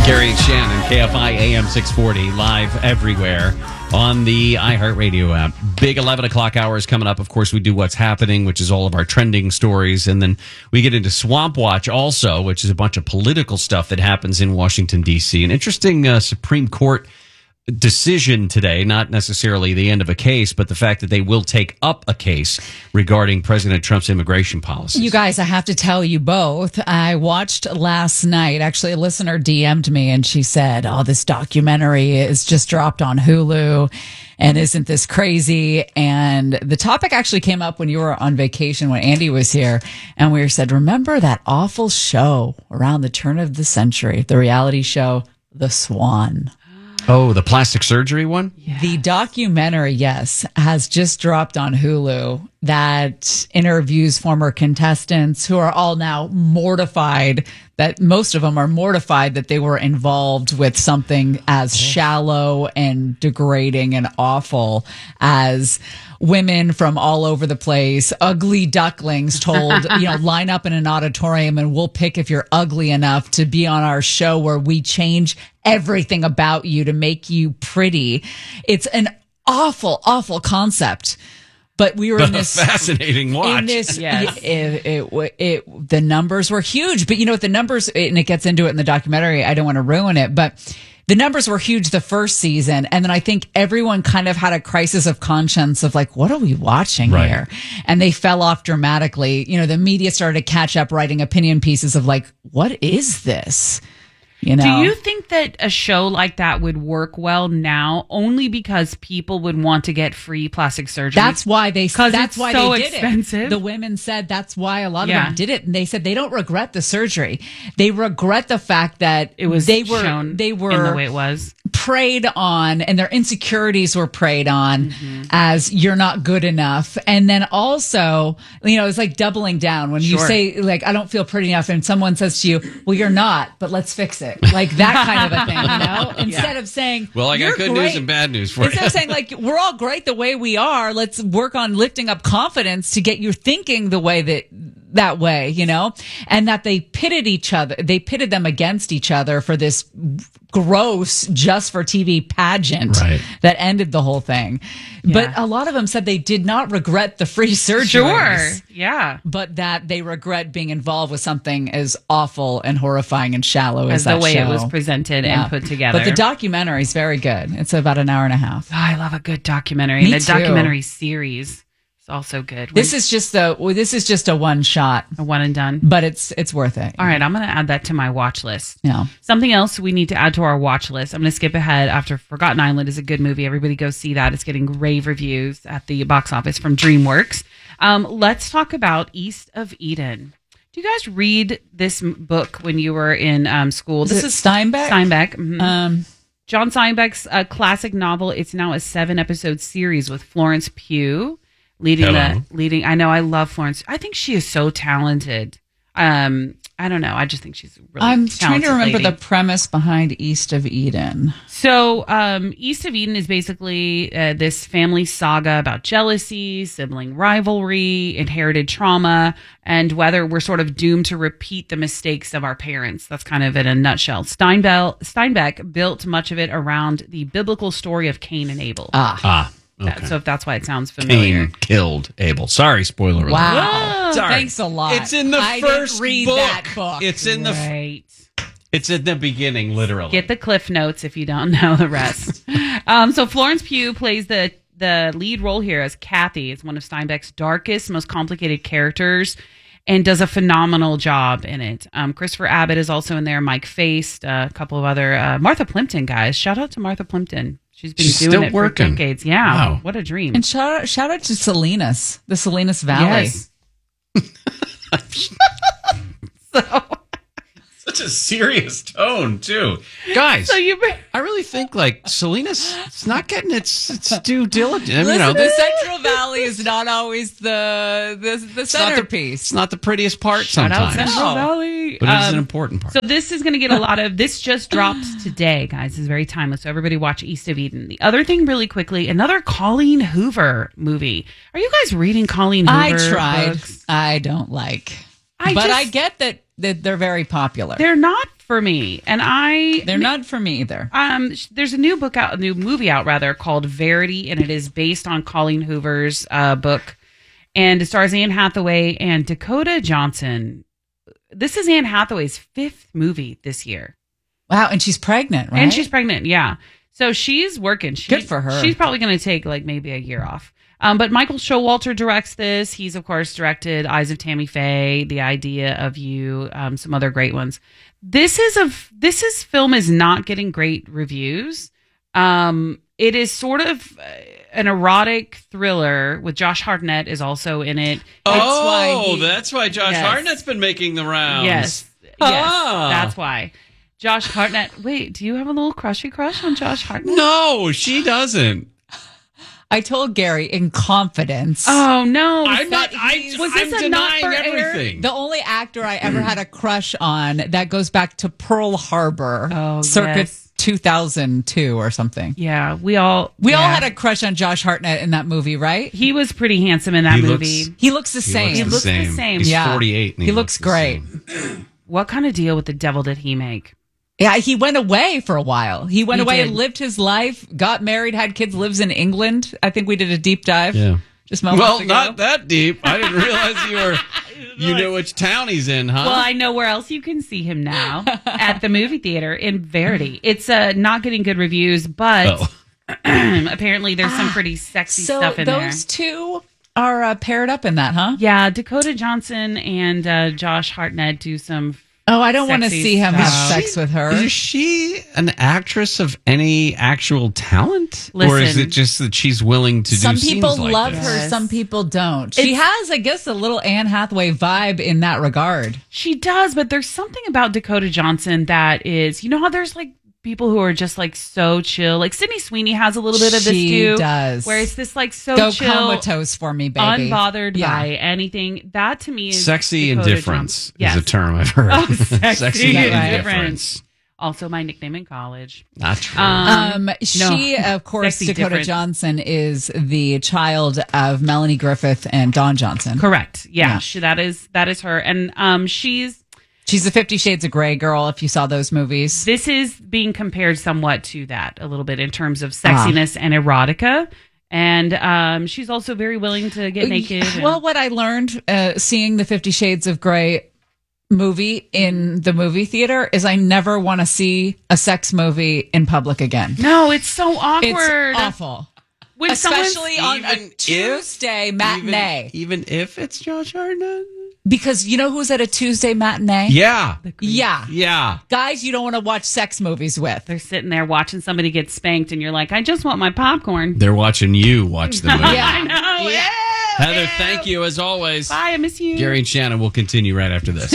Carrie and Shannon, KFI AM 640, live everywhere on the iHeartRadio app. Big 11 o'clock hours coming up. Of course, we do What's Happening, which is all of our trending stories. And then we get into Swamp Watch also, which is a bunch of political stuff that happens in Washington, D.C. An interesting Supreme Court decision today, not necessarily the end of a case, but the fact that they will take up a case regarding President Trump's immigration policies. You guys, I have to tell you both. I watched last night. Actually, a listener DM'd me and she said, "Oh, this documentary is just dropped on Hulu. And isn't this crazy?" And the topic actually came up when you were on vacation, when Andy was here. And we said, remember that awful show around the turn of the century, the reality show, The Swan? Oh, the plastic surgery one? Yes. The documentary, yes, has just dropped on Hulu that interviews former contestants who are all now mortified, that most of them are mortified that they were involved with something as shallow and degrading and awful as women from all over the place, ugly ducklings told, line up in an auditorium and we'll pick if you're ugly enough to be on our show where we change everything about you to make you pretty. It's an awful, awful concept. But we were in this fascinating watch. Yes. The numbers were huge, but what the numbers, and it gets into it in the documentary. I don't want to ruin it, but the numbers were huge the first season. And then I think everyone kind of had a crisis of conscience of like, what are we watching here? And they fell off dramatically. The media started to catch up writing opinion pieces of like, what is this? Do you think that a show like that would work well now only because people would want to get free plastic surgery? That's why they did expensive. it. The women said that's why a lot of them did it. And they said they don't regret the surgery. They regret the fact that it was shown in the way it was. Preyed on, and their insecurities were preyed on as you're not good enough. And then also, it's like doubling down when you say like, I don't feel pretty enough. And someone says to you, well, you're not, but let's fix it. Like that kind of a thing, instead of saying, well, I got good news and bad news for you. Instead of saying like, we're all great the way we are. Let's work on lifting up confidence to get you thinking the way that way, and that they pitted them against each other for this gross just for TV pageant that ended the whole thing. Yeah. But a lot of them said they did not regret the free surgeries. Sure. Yeah. But that they regret being involved with something as awful and horrifying and shallow as that the way show. It was presented and put together. But the documentary is very good. It's about an hour and a half. Oh, I love a good documentary. Me and the too. Documentary series. Also good. This is just a one shot, a one and done, but it's worth it. All right, I'm going to add that to my watch list. Yeah. Something else we need to add to our watch list. I'm going to skip ahead after Forgotten Island is a good movie. Everybody go see that. It's getting rave reviews at the box office from DreamWorks. Let's talk about East of Eden. Do you guys read this book when you were in school? This is Steinbeck. Steinbeck. Mm-hmm. John Steinbeck's classic novel. It's now a 7-episode series with Florence Pugh. Leading. I know. I love Florence. I think she is so talented. I don't know. I just think she's really I'm talented trying to remember lady. the premise behind East of Eden. So, East of Eden is basically this family saga about jealousy, sibling rivalry, inherited trauma, and whether we're sort of doomed to repeat the mistakes of our parents. That's kind of in a nutshell. Steinbeck built much of it around the biblical story of Cain and Abel. Okay. So if that's why it sounds familiar. Cain killed Abel. Sorry, spoiler alert. Wow. Sorry. Thanks a lot. It's in the I first didn't read book. that book. It's in Right. It's in the beginning, literally. Get the cliff notes if you don't know the rest. So Florence Pugh plays the lead role here as Kathy. It's one of Steinbeck's darkest, most complicated characters, and does a phenomenal job in it. Christopher Abbott is also in there. Mike Feist, a couple of other Martha Plimpton guys. Shout out to Martha Plimpton. She's been doing it for decades. Yeah. Wow. What a dream. And shout out to Salinas, the Salinas Valley. Yes. Such a serious tone, too. Guys, I really think, Salinas, it's not getting its due diligence. Listen, the Central Valley is not always the centerpiece. It's not the prettiest part Shout sometimes. out Central Valley. But it's an important part. So this is going to get a lot of... This just dropped today, guys. It's very timeless. So everybody watch East of Eden. The other thing, really quickly, another Colleen Hoover movie. Are you guys reading Colleen Hoover I tried. books? I don't like. I get that they're very popular. They're not for me, and They're not for me either. There's a new movie out rather called Verity, and it is based on Colleen Hoover's book, and it stars Anne Hathaway and Dakota Johnson. This is Anne Hathaway's 5th movie this year. Wow, and she's pregnant, right? And she's pregnant, yeah. So she's working. Good for her. She's probably going to take like maybe a year off. But Michael Showalter directs this. He's, of course, directed Eyes of Tammy Faye, The Idea of You, some other great ones. This film is not getting great reviews. It is sort of an erotic thriller with Josh Hartnett is also in it. That's why Josh Hartnett's been making the rounds. Yes, that's why. Josh Hartnett. Wait, do you have a little crushy crush on Josh Hartnett? No, she doesn't. I told Gary in confidence. Oh no! I'm not. I'm denying everything. The only actor I ever had a crush on that goes back to Pearl Harbor, circa 2002 or something. Yeah, we all had a crush on Josh Hartnett in that movie, right? He was pretty handsome in that movie. He looks the same. He looks the same. He's 48. And he looks great. What kind of deal with the devil did he make? Yeah, he went away for a while. He went away did. and lived his life, got married, had kids, lives in England. I think we did a deep dive. Yeah. Just moments ago. Not that deep. I didn't realize you knew which town he's in, huh? Well, I know where else you can see him now at the movie theater in Verity. It's not getting good reviews, but apparently there's some pretty sexy stuff in there. So those two are paired up in that, huh? Yeah, Dakota Johnson and Josh Hartnett do some. Oh, I don't want to sexy see him have stuff. sex with her. Is she an actress of any actual talent? Or is Listen, it just that she's willing to do Some scenes people like love this? her, Yes. some people don't. She has, I guess, a little Anne Hathaway vibe in that regard. She does, but there's something about Dakota Johnson that is, you know how there's like people who are just like so chill. Like Sydney Sweeney has a little bit of this She too. does. Where it's this like so Go chill, comatose for me, baby. unbothered Yeah. by anything. That to me is Sexy Dakota indifference Johnson. is a term I've heard. Oh, sexy indifference. Also my nickname in college. Not true. She, of course, Sexy Dakota difference. Johnson is the child of Melanie Griffith and Don Johnson. Correct. Yeah, Yeah. that is her, and She's the 50 Shades of Grey girl, if you saw those movies. this is being compared somewhat to that a little bit in terms of sexiness and erotica. And she's also very willing to get naked. and- Well, what I learned seeing the 50 Shades of Grey movie in the movie theater is I never want to see a sex movie in public again. no, it's so awkward. It's awful. When Especially on Even a if- Tuesday matinee. Even if it's Josh Hartnett? Because you know who's at a Tuesday matinee? Yeah. Yeah. Yeah. Guys you don't want to watch sex movies with. They're sitting there watching somebody get spanked, and you're like, I just want my popcorn. They're watching you watch the movie. I know. Yeah. Heather, thank you as always. Bye, I miss you. Gary and Shannon will continue right after this.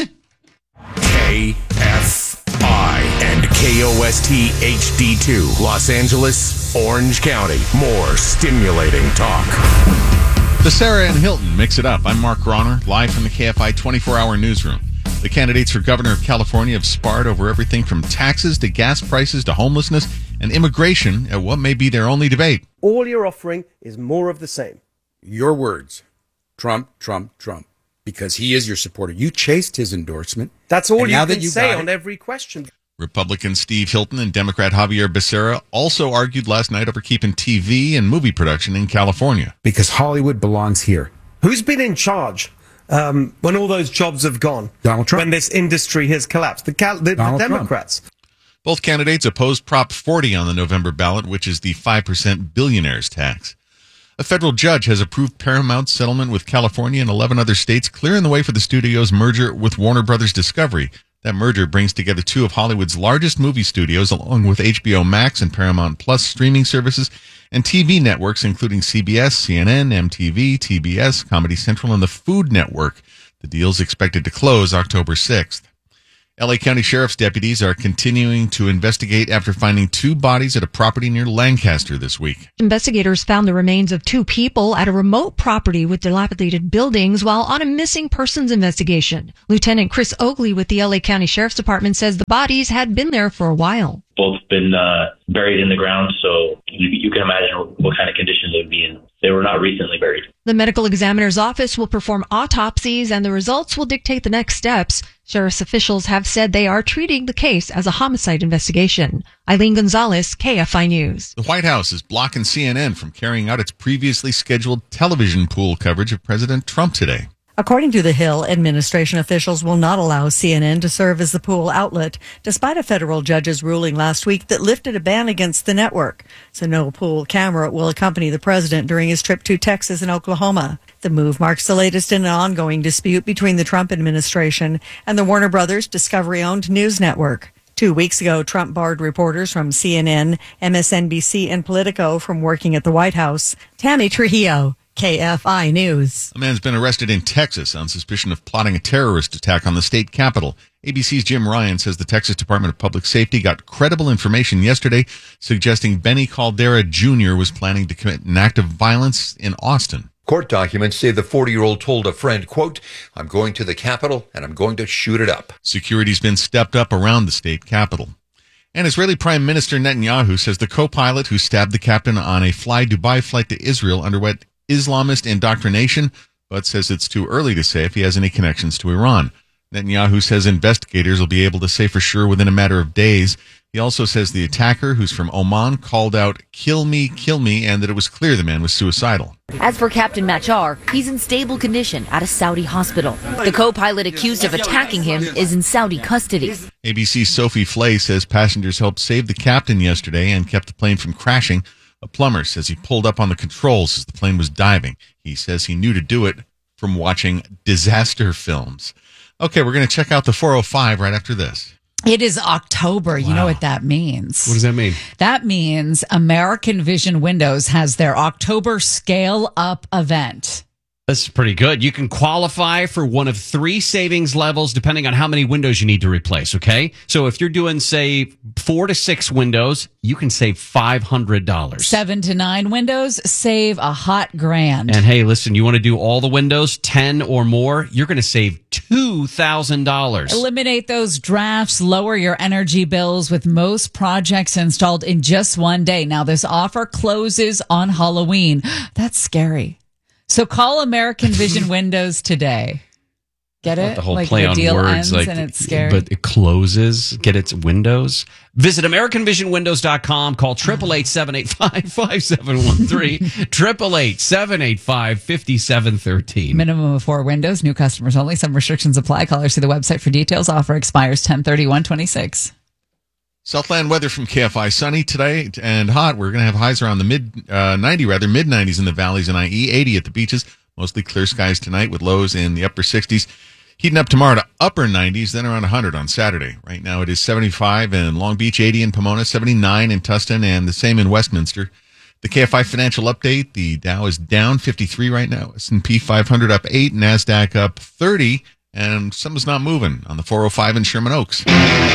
KFI and KOST HD2, Los Angeles, Orange County. More stimulating talk. The Sarah and Hilton Mix It Up. I'm Mark Ronner, live from the KFI 24-hour newsroom. The candidates for governor of California have sparred over everything from taxes to gas prices to homelessness and immigration at what may be their only debate. All you're offering is more of the same. Your words. Trump, Trump, Trump. Because he is your supporter. You chased his endorsement. That's all And you now can that you say got on it- every question. Republican Steve Hilton and Democrat Javier Becerra also argued last night over keeping TV and movie production in California. Because Hollywood belongs here. Who's been in charge when all those jobs have gone? Donald Trump. When this industry has collapsed? The Donald Trump. Democrats. Both candidates opposed Prop 40 on the November ballot, which is the 5% billionaires tax. A federal judge has approved Paramount's settlement with California and 11 other states, clearing the way for the studio's merger with Warner Brothers Discovery. That merger brings together two of Hollywood's largest movie studios, along with HBO Max and Paramount Plus streaming services and TV networks, including CBS, CNN, MTV, TBS, Comedy Central, and the Food Network. The deal is expected to close October 6th. LA County Sheriff's deputies are continuing to investigate after finding two bodies at a property near Lancaster this week. Investigators found the remains of two people at a remote property with dilapidated buildings while on a missing persons investigation. Lieutenant Chris Oakley with the LA County Sheriff's Department says the bodies had been there for a while. both been buried in the ground, so you can imagine what kind of conditions they'd be in. They were not recently buried. The medical examiner's office will perform autopsies, and the results will dictate the next steps. Sheriff's officials have said they are treating the case as a homicide investigation. Eileen Gonzalez, KFI News. The White House is blocking CNN from carrying out its previously scheduled television pool coverage of President Trump today. According to the Hill, administration officials will not allow CNN to serve as the pool outlet, despite a federal judge's ruling last week that lifted a ban against the network. So no pool camera will accompany the president during his trip to Texas and Oklahoma. The move marks the latest in an ongoing dispute between the Trump administration and the Warner Brothers Discovery-owned news network. 2 weeks ago, Trump barred reporters from CNN, MSNBC, and Politico from working at the White House. Tammy Trujillo, KFI News. A man's been arrested in Texas on suspicion of plotting a terrorist attack on the state capitol. ABC's Jim Ryan says the Texas Department of Public Safety got credible information yesterday suggesting Benny Caldera Jr. was planning to commit an act of violence in Austin. Court documents say the 40-year-old told a friend, quote, "I'm going to the Capitol and I'm going to shoot it up." Security's been stepped up around the state capitol. And Israeli Prime Minister Netanyahu says the co-pilot who stabbed the captain on a Fly Dubai flight to Israel underwent Islamist indoctrination, but says it's too early to say if he has any connections to Iran. Netanyahu says investigators will be able to say for sure within a matter of days. He also says the attacker, who's from Oman, called out, kill me, and that it was clear the man was suicidal. As for Captain Machar, he's in stable condition at a Saudi hospital. The co-pilot accused of attacking him is in Saudi custody. ABC's Sophie Flay says passengers helped save the captain yesterday and kept the plane from crashing. A plumber says he pulled up on the controls as the plane was diving. He says he knew to do it from watching disaster films. Okay, we're going to check out the 405 right after this. It is October. You know what that means. What does that mean? That means American Vision Windows has their October Scale Up event. That's pretty good. You can qualify for one of 3 savings levels depending on how many windows you need to replace, okay? So if you're doing, say, 4 to 6 windows, you can save $500. 7 to 9 windows, save a hot $1,000. And hey, listen, you want to do all the windows, 10 or more, you're going to save $2,000. Eliminate those drafts, lower your energy bills with most projects installed in just one day. Now, this offer closes on Halloween. That's scary. So call American Vision Windows today. Get it? The whole like play the on deal words, ends and it's scary. but it closes. Get its windows. Visit AmericanVisionWindows.com. Call 888-785-5713. 888-785-5713. Minimum of 4 windows. New customers only. Some restrictions apply. Callers see the website for details. Offer expires 10/31/26. Southland weather from KFI. Sunny today and hot. We're going to have highs around the mid-90s in the valleys and IE, 80 at the beaches. Mostly clear skies tonight with lows in the upper 60s. Heating up tomorrow to upper 90s, then around 100 on Saturday. Right now it is 75 in Long Beach, 80 in Pomona, 79 in Tustin, and the same in Westminster. The KFI financial update, the Dow is down 53 right now. S&P 500 up 8, NASDAQ up 30, and something's not moving on the 405 in Sherman Oaks.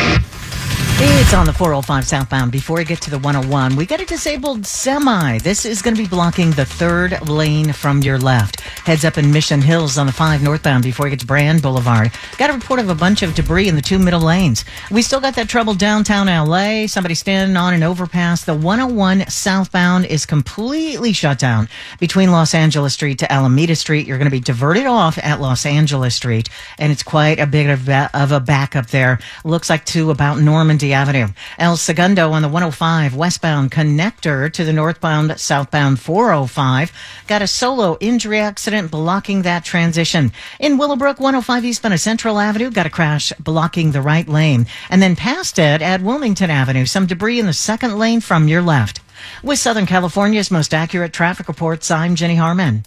It's on the 405 southbound. Before we get to the 101, we got a disabled semi. This is going to be blocking the 3rd lane from your left. Heads up in Mission Hills on the 5 northbound before we get to Brand Boulevard. Got a report of a bunch of debris in the 2 middle lanes. We still got that trouble downtown LA. Somebody standing on an overpass. The 101 southbound is completely shut down between Los Angeles Street to Alameda Street. You're going to be diverted off at Los Angeles Street, and it's quite a bit of a backup there. Looks like to about Normandy Avenue. El Segundo on the 105 westbound connector to the northbound southbound 405. Got a solo injury accident blocking that transition. In Willowbrook, 105 eastbound of Central Avenue. Got a crash blocking the right lane. And then past it at Wilmington Avenue. Some debris in the 2nd lane from your left. With Southern California's most accurate traffic reports, I'm Jenny Harmon.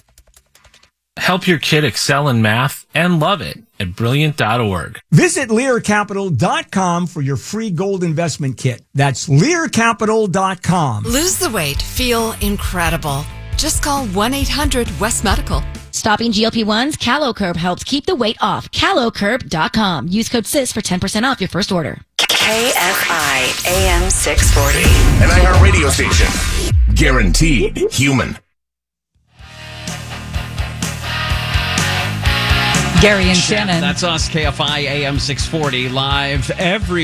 Help your kid excel in math and love it at Brilliant.org. Visit LearCapital.com for your free gold investment kit. That's LearCapital.com. Lose the weight. Feel incredible. Just call 1-800-WEST-MEDICAL. Stopping GLP-1s, CaloCurb helps keep the weight off. CaloCurb.com. Use code SIS for 10% off your first order. KFI AM 640. An iHeart radio station. Guaranteed human. Gary and Shannon. That's us, KFI AM 640, live every